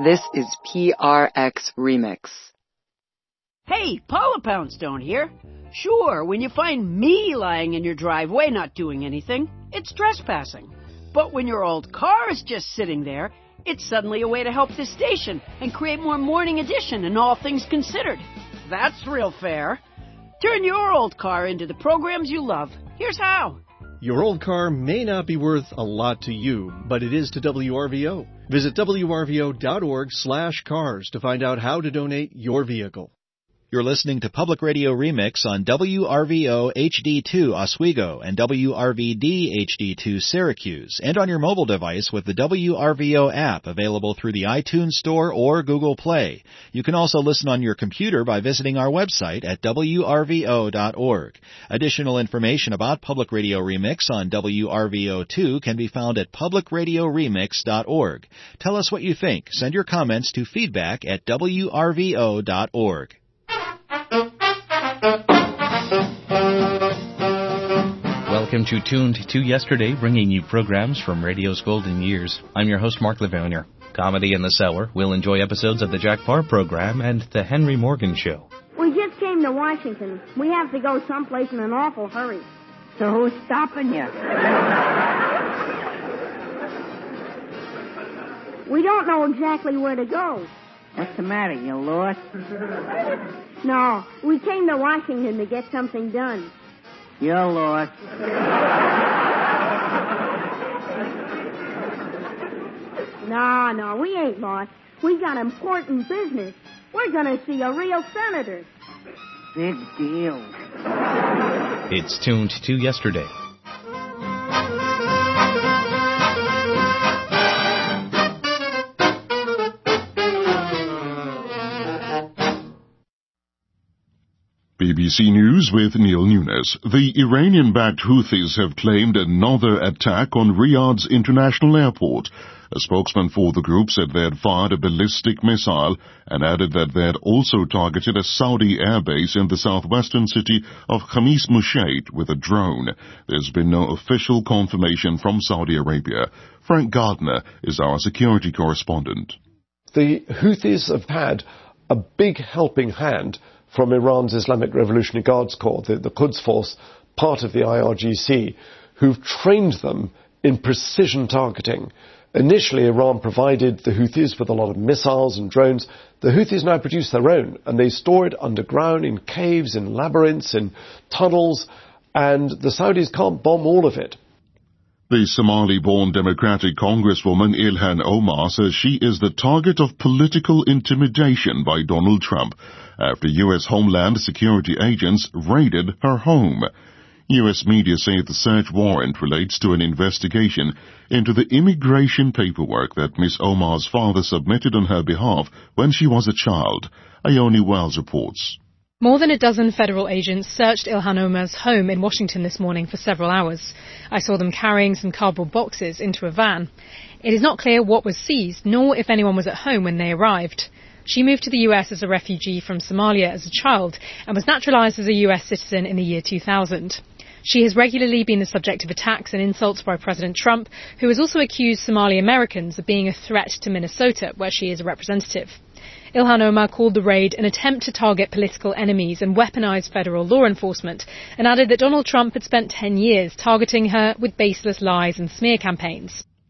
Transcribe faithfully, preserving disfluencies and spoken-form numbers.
This is P R X Remix. Hey, Paula Poundstone here. Sure, when you find me lying in your driveway not doing anything, it's trespassing. But when your old car is just sitting there, it's suddenly a way to help this station and create more Morning Edition and All Things Considered. That's real fair. Turn your old car into the programs you love. Here's how. Your old car may not be worth a lot to you, but it is to W R V O. Visit W R V O dot org slash cars to find out how to donate your vehicle. You're listening to Public Radio Remix on W R V O H D two Oswego and W R V D H D two Syracuse, and on your mobile device with the W R V O app available through the iTunes Store or Google Play. You can also listen on your computer by visiting our website at W R V O dot org. Additional information about Public Radio Remix on W R V O two can be found at public radio remix dot org. Tell us what you think. Send your comments to feedback at W R V O dot org. Welcome to Tuned to Yesterday, bringing you programs from radio's golden years. I'm your host, Mark Lavounier. Comedy in the Cellar. We'll enjoy episodes of the Jack Parr program and the Henry Morgan Show. We just came to Washington. We have to go someplace in an awful hurry. So who's stopping you? We don't know exactly where to go. What's the matter? You lost? No, we came to Washington to get something done. You're lost. No, no, we ain't lost. We got important business. We're going to see a real senator. Big deal. It's Tuned to Yesterday. B B C News with Neil Nunes. The Iranian-backed Houthis have claimed another attack on Riyadh's international airport. A spokesman for the group said they had fired a ballistic missile and added that they had also targeted a Saudi airbase in the southwestern city of Khamis Mushaid with a drone. There's been no official confirmation from Saudi Arabia. Frank Gardner is our security correspondent. The Houthis have had a big helping hand from Iran's Islamic Revolutionary Guards Corps, the, the Quds Force, part of the I R G C, who've trained them in precision targeting. Initially, Iran provided the Houthis with a lot of missiles and drones. The Houthis now produce their own, and they store it underground in caves, in labyrinths, in tunnels, and the Saudis can't bomb all of it. The Somali-born Democratic Congresswoman Ilhan Omar says she is the target of political intimidation by Donald Trump after U S Homeland Security agents raided her home. U S media say the search warrant relates to an investigation into the immigration paperwork that Miss Omar's father submitted on her behalf when she was a child. Ione Wells reports. More than a dozen federal agents searched Ilhan Omar's home in Washington this morning for several hours. I saw them carrying some cardboard boxes into a van. It is not clear what was seized, nor if anyone was at home when they arrived. She moved to the U S as a refugee from Somalia as a child and was naturalized as a U S citizen in the year two thousand. She has regularly been the subject of attacks and insults by President Trump, who has also accused Somali Americans of being a threat to Minnesota, where she is a representative. Ilhan Omar called the raid an attempt to target political enemies and weaponize federal law enforcement, and added that Donald Trump had spent ten years targeting her with baseless lies and smear campaigns.